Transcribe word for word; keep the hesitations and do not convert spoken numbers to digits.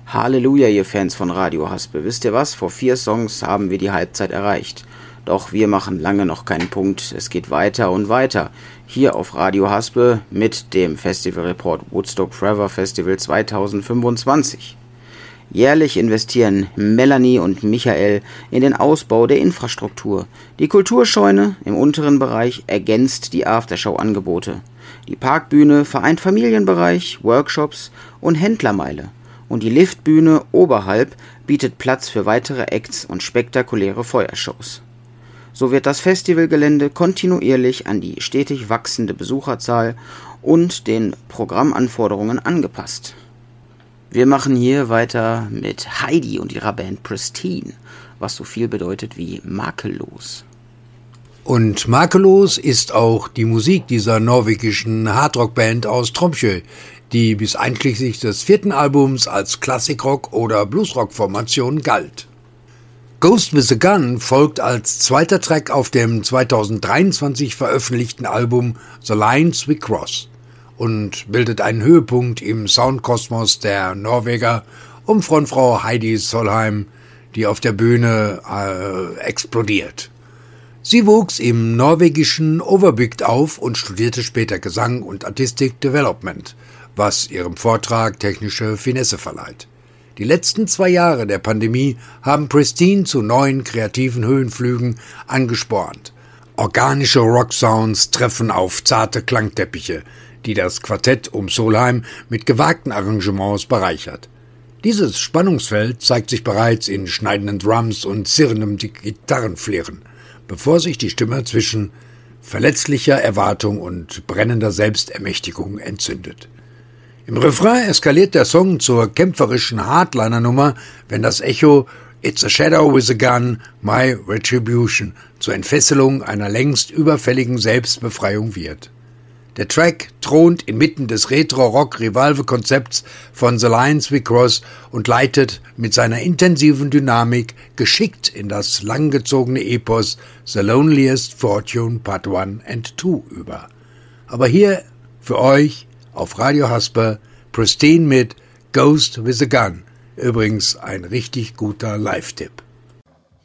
Halleluja, ihr Fans von Radio Haspel. Wisst ihr was? Vor vier Songs haben wir die Halbzeit erreicht. Doch wir machen lange noch keinen Punkt. Es geht weiter und weiter. Hier auf Radio Haspel mit dem Festival Report Woodstock Forever Festival zweitausendfünfundzwanzig. Jährlich investieren Melanie und Michael in den Ausbau der Infrastruktur. Die Kulturscheune im unteren Bereich ergänzt die Aftershow-Angebote. Die Parkbühne vereint Familienbereich, Workshops und Händlermeile. Und die Liftbühne oberhalb bietet Platz für weitere Acts und spektakuläre Feuershows. So wird das Festivalgelände kontinuierlich an die stetig wachsende Besucherzahl und den Programmanforderungen angepasst. Wir machen hier weiter mit Heidi und ihrer Band Pristine, was so viel bedeutet wie makellos. Und makellos ist auch die Musik dieser norwegischen Hardrock-Band aus Tromsø, die bis einschließlich des vierten Albums als Klassikrock- oder Bluesrock-Formation galt. Ghost with a Gun folgt als zweiter Track auf dem zweitausenddreiundzwanzig veröffentlichten Album The Lines We Cross und bildet einen Höhepunkt im Soundkosmos der Norweger um Frontfrau Heidi Solheim, die auf der Bühne äh, explodiert. Sie wuchs im norwegischen Overbygd auf und studierte später Gesang und Artistic Development, was ihrem Vortrag technische Finesse verleiht. Die letzten zwei Jahre der Pandemie haben Pristine zu neuen kreativen Höhenflügen angespornt. Organische Rocksounds treffen auf zarte Klangteppiche, die das Quartett um Solheim mit gewagten Arrangements bereichert. Dieses Spannungsfeld zeigt sich bereits in schneidenden Drums und zirrendem Gitarrenflirren, bevor sich die Stimme zwischen verletzlicher Erwartung und brennender Selbstermächtigung entzündet. Im Refrain eskaliert der Song zur kämpferischen Hardliner-Nummer, wenn das Echo "It's a shadow with a gun, my retribution" zur Entfesselung einer längst überfälligen Selbstbefreiung wird. Der Track thront inmitten des Retro-Rock-Revival-Konzepts von The Lines We Cross und leitet mit seiner intensiven Dynamik geschickt in das langgezogene Epos The Loneliest Fortune Part eins and zwei über. Aber hier für euch auf Radio Haspel Pristine mit Ghost with a Gun. Übrigens ein richtig guter Live-Tipp.